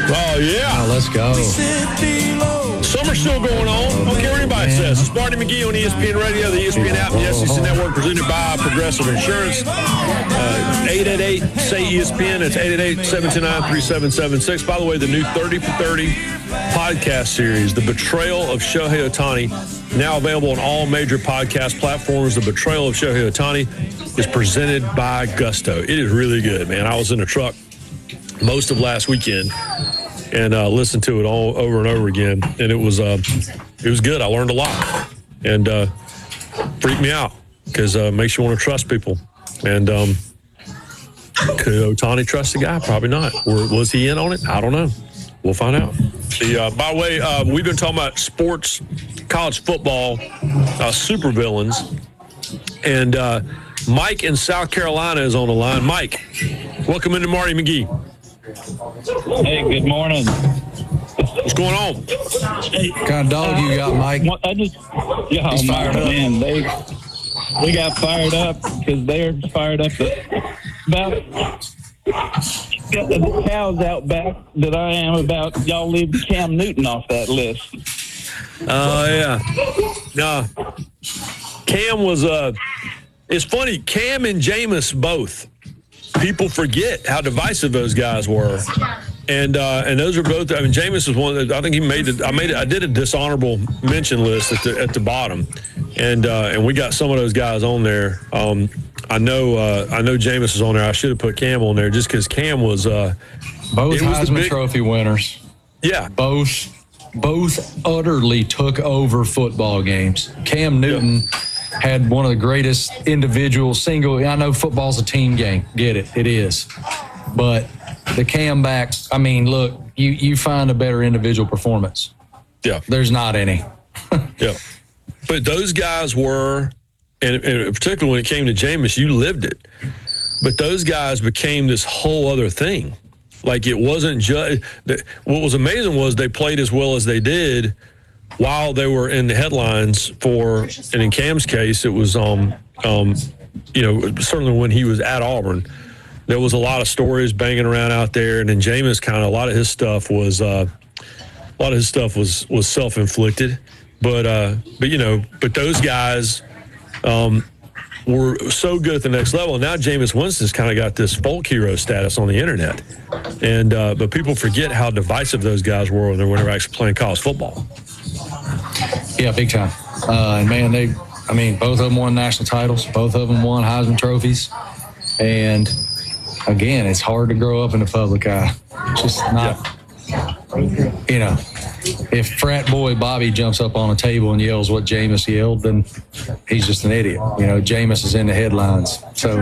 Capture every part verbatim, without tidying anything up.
Oh, yeah. Oh, let's go. Summer's still going on. I don't care what anybody says. It's Marty McGee on E S P N Radio, the E S P N app, the S E C Network, presented by Progressive Insurance. Uh, eight eight eight, say E S P N. It's eight eight eight, seven two nine, three seven seven six. By the way, the new thirty for thirty podcast series, The Betrayal of Shohei Ohtani, now available on all major podcast platforms. The Betrayal of Shohei Ohtani is presented by Gusto. It is really good, man. I was in a truck most of last weekend and uh, listened to it all over and over again, and it was uh, it was good. I learned a lot, and uh, freaked me out because uh, makes you want to trust people. And um, could Ohtani trust the guy? Probably not. Or was he in on it? I don't know. We'll find out. The, uh, by the way, uh, we've been talking about sports, college football, uh, supervillains, and uh, Mike in South Carolina is on the line. Mike, welcome into Marty McGee. Hey, good morning. What's going on? What kind of dog you got, Mike? I just, yeah, He's fired up. man, they they got fired up because they're fired up about got the cows out back that I am about y'all leaving Cam Newton off that list. Oh, uh, yeah. No. Cam was, uh, it's funny, Cam and Jameis both. People forget how divisive those guys were. And uh, and those are both, I mean, Jameis is one that I think he made it, I made it, I did a dishonorable mention list at the at the bottom. And uh, and we got some of those guys on there. Um, I know uh, I know Jameis is on there. I should have put Cam on there just because Cam was uh, both was Heisman big, Trophy winners. Yeah. Both both utterly took over football games. Cam Newton yeah. had one of the greatest individual single. I know football's a team game. Get it. It is. But the Cam back, I mean, look, you, you find a better individual performance. Yeah. There's not any. Yeah. But those guys were, and, and particularly when it came to Jameis, you lived it. But those guys became this whole other thing. Like it wasn't just, what was amazing was they played as well as they did while they were in the headlines for, and in Cam's case, it was, um, um, you know, certainly when he was at Auburn, there was a lot of stories banging around out there. And then Jameis kind of, a lot of his stuff was, uh, a lot of his stuff was, was self-inflicted. But, uh, but you know, but those guys um, were so good at the next level. Now Jameis Winston's kind of got this folk hero status on the internet. And, uh, but people forget how divisive those guys were when they were actually playing college football. Yeah, big time. Uh, and man, they, I mean, both of them won national titles. Both of them won Heisman trophies. And again, it's hard to grow up in the public eye. It's just not, you know, if frat boy Bobby jumps up on a table and yells what Jameis yelled, then he's just an idiot. You know, Jameis is in the headlines. So,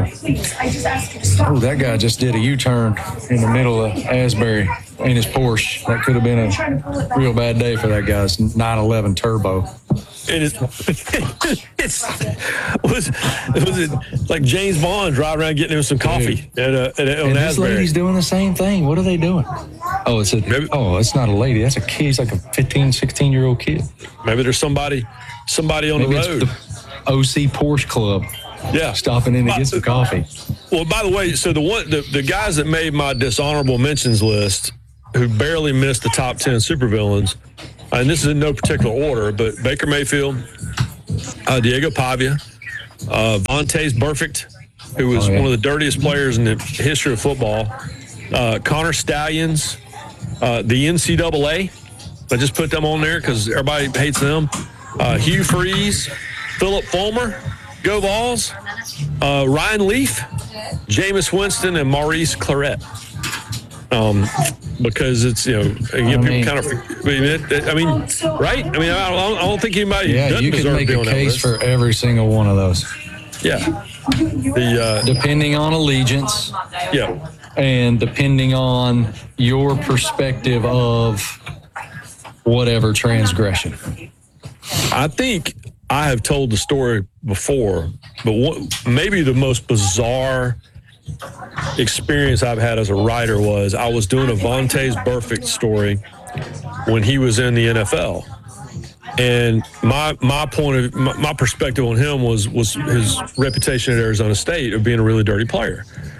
oh, that guy just did a U-turn in the middle of Asbury in his Porsche. That could have been a real bad day for that guy's nine eleven Turbo. And it's, it's was was it like James Bond driving around getting him some coffee at, uh, at, at and this Asbury. lady's doing the same thing. What are they doing? Oh, it's a maybe, oh, it's not a lady. That's a kid. It's like a fifteen, sixteen year old kid. Maybe there's somebody somebody on maybe the road. It's the O C Porsche Club. Yeah, stopping in to get some coffee. Well, by the way, so the one the, the guys that made my dishonorable mentions list, who barely missed the top ten supervillains. And this is in no particular order, but Baker Mayfield, uh, Diego Pavia, uh, Vontaze Burfict, who was oh, yeah. one of the dirtiest players in the history of football, uh, Connor Stallions, uh, the N C double A. I just put them on there because everybody hates them. Uh, Hugh Freeze, Philip Fulmer, Go Vols, uh, Ryan Leaf, Jameis Winston, and Maurice Claret. Um, because it's, you know, you know people mean, kind of, I mean, right? I mean, I don't, I don't think anybody yeah, doesn't you deserve can to be make on a case that for every single one of those. Yeah. The uh, depending on allegiance. Yeah. And depending on your perspective of whatever transgression. I think I have told the story before, but what, maybe the most bizarre experience I've had as a writer was I was doing a Vontaze Burfict story when he was in the N F L, and my my point of my, my perspective on him was was his reputation at Arizona State of being a really dirty player.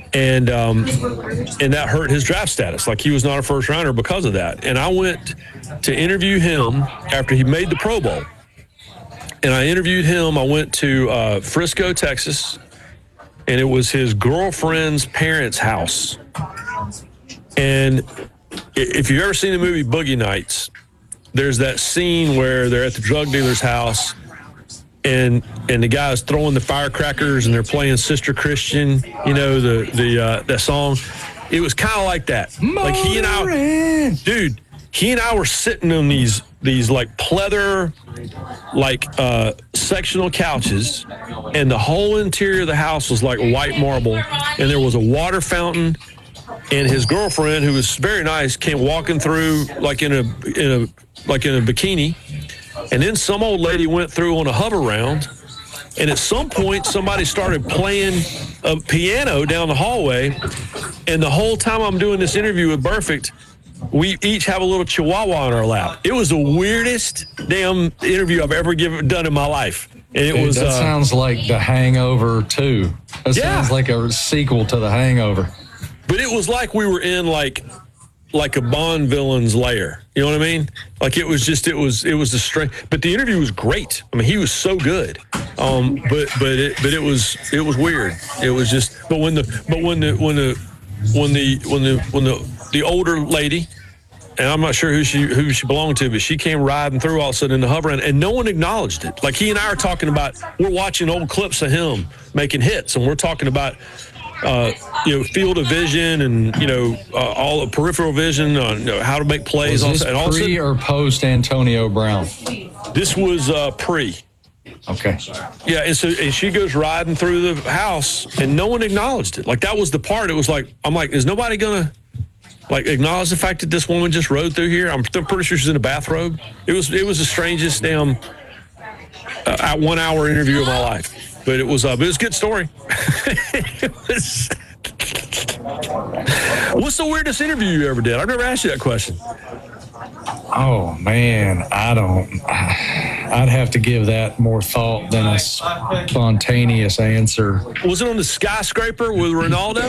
And um, and that hurt his draft status. Like, he was not a first rounder because of that. And I went to interview him after he made the Pro Bowl. And I interviewed him. I went to uh, Frisco, Texas, and it was his girlfriend's parents' house. And if you've ever seen the movie Boogie Nights, there's that scene where they're at the drug dealer's house, and and the guy's throwing the firecrackers, and they're playing Sister Christian, you know, the the uh, that song. It was kind of like that. Like, he and I, dude, he and I were sitting on these these like pleather, like uh, sectional couches, and the whole interior of the house was like white marble, and there was a water fountain. And his girlfriend, who was very nice, came walking through like in a in a like in a bikini, and then some old lady went through on a hover round, and at some point somebody started playing a piano down the hallway, and the whole time I'm doing this interview with Burfict, we each have a little chihuahua on our lap. It was the weirdest damn interview I've ever given done in my life. And it Dude, was that uh, sounds like The Hangover two. That Yeah. sounds like a sequel to The Hangover. But it was like we were in like like a Bond villain's lair. You know what I mean? Like, it was just it was it was the strength. But the interview was great. I mean, he was so good. Um, but but it but it was it was weird. It was just. But when the but when the when the when the when the when the the older lady, and I'm not sure who she who she belonged to, but she came riding through all of a sudden in the hover, and, and no one acknowledged it. Like, he and I are talking about, we're watching old clips of him making hits, and we're talking about. Uh, you know, field of vision, and you know, uh, all the peripheral vision on you know, how to make plays. Was this and all pre or post Antonio Brown? This was uh, pre. Okay. Yeah, and so and she goes riding through the house, and no one acknowledged it. Like, that was the part. It was like, I'm like, is nobody gonna like acknowledge the fact that this woman just rode through here? I'm pretty sure she's in a bathrobe. It was it was the strangest damn uh, one hour interview of my life. But it was, uh, but it was a good story. It was, what's the weirdest interview you ever did? I've never asked you that question. Oh, man, I don't. I'd have to give that more thought than a spontaneous answer. Was it on the skyscraper with Ronaldo?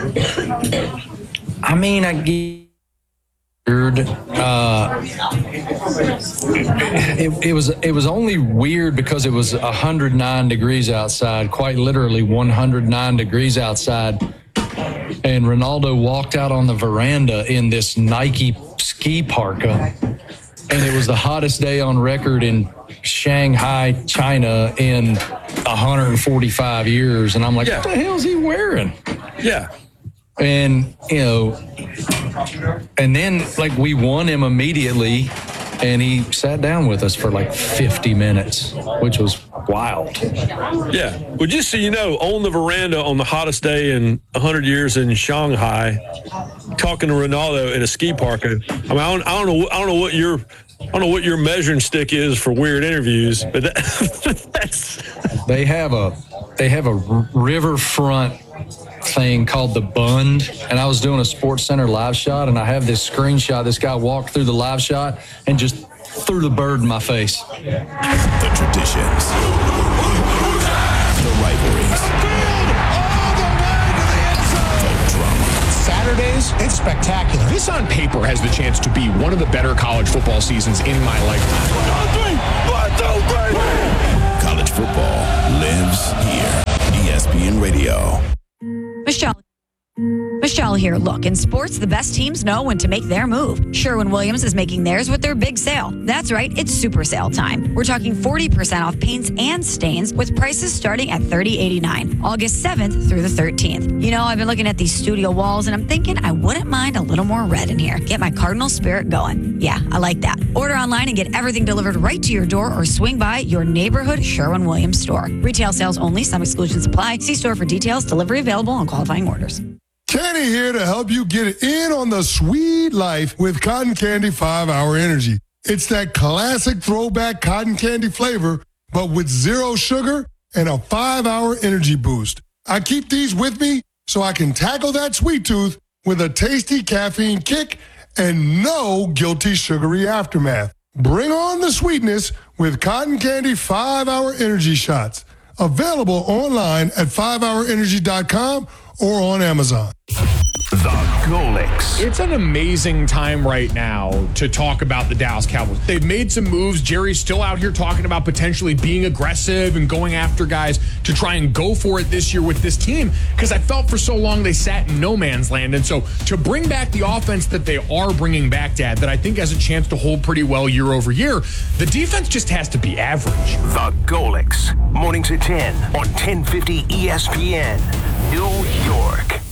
I mean, I get. Uh, it, it was it was only weird because it was one hundred nine degrees outside, quite literally one hundred nine degrees outside, and Ronaldo walked out on the veranda in this Nike ski parka, and it was the hottest day on record in Shanghai, China in one hundred forty-five years, and I'm like, Yeah. what the hell is he wearing? Yeah. And, you know, and then, like, we won him immediately, and he sat down with us for like fifty minutes, which was wild. Yeah. Well, just so you know, on the veranda on the hottest day in one hundred years in Shanghai, talking to Ronaldo in a ski parka. I mean, I don't, I don't know, I don't know what your, I don't know what your measuring stick is for weird interviews, but that, that's. They have a, they have a riverfront thing called the Bund, and I was doing a Sports Center live shot, and I have this screenshot. This guy walked through the live shot and just threw the bird in my face. The traditions, the rivalries, the drama. Saturdays, it's spectacular. This on paper has the chance to be one of the better college football seasons in my lifetime. College football lives here. E S P N Radio. Michelle. Michelle here. Look, in sports, the best teams know when to make their move. Sherwin-Williams is making theirs with their big sale. That's right, it's super sale time. We're talking forty percent off paints and stains with prices starting at thirty dollars and eighty-nine cents, August seventh through the thirteenth. You know, I've been looking at these studio walls, and I'm thinking I wouldn't mind a little more red in here. Get my Cardinal spirit going. Yeah, I like that. Order online and get everything delivered right to your door, or swing by your neighborhood Sherwin-Williams store. Retail sales only. Some exclusions apply. See store for details. Delivery available on qualifying orders. Kenny here to help you get in on the sweet life with Cotton Candy five hour Energy. It's that classic throwback cotton candy flavor, but with zero sugar and a five hour energy boost. I keep these with me so I can tackle that sweet tooth with a tasty caffeine kick and no guilty sugary aftermath. Bring on the sweetness with Cotton Candy five hour Energy shots. Available online at five hour energy dot com or on Amazon. The Golix. It's an amazing time right now to talk about the Dallas Cowboys. They've made some moves. Jerry's still out here talking about potentially being aggressive and going after guys to try and go for it this year with this team, because I felt for so long they sat in no man's land. And so to bring back the offense that they are bringing back, Dad, that I think has a chance to hold pretty well year over year, the defense just has to be average. The Golix. Mornings at ten on ten fifty E S P N, New York.